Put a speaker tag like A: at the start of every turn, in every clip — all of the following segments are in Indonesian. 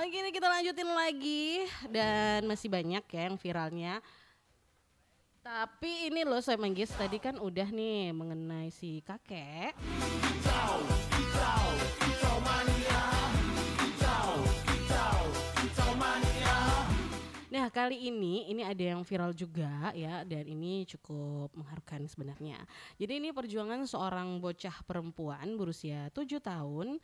A: Oke nih kita lanjutin lagi dan masih banyak ya yang viralnya. Tapi ini loh saya Manggis tadi kan udah nih mengenai si kakek. Nah kali ini ada yang viral juga ya dan ini cukup mengharukan sebenarnya. Jadi ini perjuangan seorang bocah perempuan berusia 7 tahun.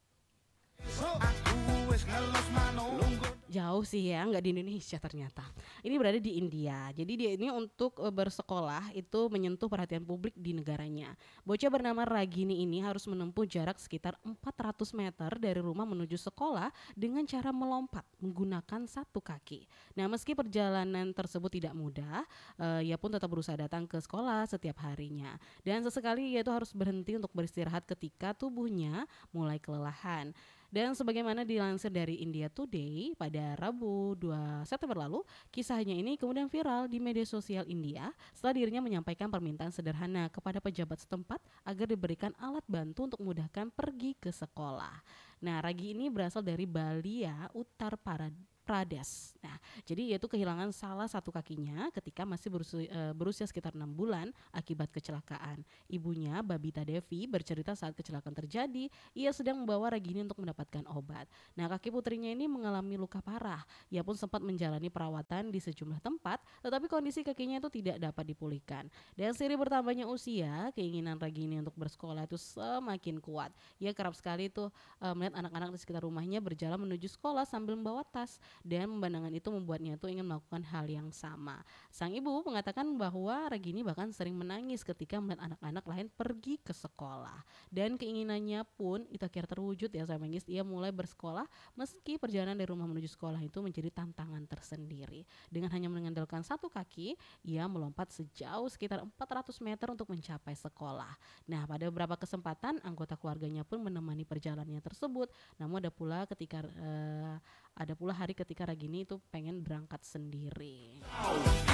A: Jauh sih ya, nggak di Indonesia ternyata. Ini berada di India. Jadi dia ini untuk bersekolah itu menyentuh perhatian publik di negaranya. Bocah bernama Ragini ini harus menempuh jarak sekitar 400 meter dari rumah menuju sekolah dengan cara melompat menggunakan satu kaki. Nah, meski perjalanan tersebut tidak mudah, ia pun tetap berusaha datang ke sekolah setiap harinya. Dan sesekali ia itu harus berhenti untuk beristirahat ketika tubuhnya mulai kelelahan. Dan sebagaimana dilansir dari India Today pada Rabu 2 September lalu, kisahnya ini kemudian viral di media sosial India setelah dirinya menyampaikan permintaan sederhana kepada pejabat setempat agar diberikan alat bantu untuk memudahkan pergi ke sekolah. Nah, Ragi ini berasal dari Balia, Uttar Pradesh. Nah, jadi yaitu kehilangan salah satu kakinya ketika masih berusia sekitar 6 bulan akibat kecelakaan. Ibunya, Babita Devi, bercerita saat kecelakaan terjadi, ia sedang membawa Ragini untuk mendapatkan obat. Nah, kaki putrinya ini mengalami luka parah. Ia pun sempat menjalani perawatan di sejumlah tempat, tetapi kondisi kakinya itu tidak dapat dipulihkan. Dan seiring bertambahnya usia, keinginan Ragini untuk bersekolah itu semakin kuat. Ia kerap sekali tuh melihat anak-anak di sekitar rumahnya berjalan menuju sekolah sambil membawa tas. Dan pemandangan itu membuatnya tuh ingin melakukan hal yang sama. Sang ibu mengatakan bahwa Ragini bahkan sering menangis ketika melihat anak-anak lain pergi ke sekolah. Dan keinginannya pun itu akhirnya terwujud ya saya Manggis. Ia mulai bersekolah meski perjalanan dari rumah menuju sekolah itu menjadi tantangan tersendiri. Dengan hanya mengandalkan satu kaki, ia melompat sejauh sekitar 400 meter untuk mencapai sekolah. Nah, pada beberapa kesempatan anggota keluarganya pun menemani perjalanannya tersebut. Namun ada pula hari ketika Ragini itu pengen berangkat sendiri.